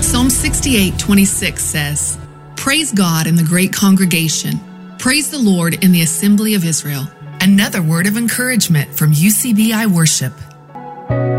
Psalm 68:26 says, "Praise God in the great congregation. Praise the Lord in the assembly of Israel." Another word of encouragement from UCBI Worship.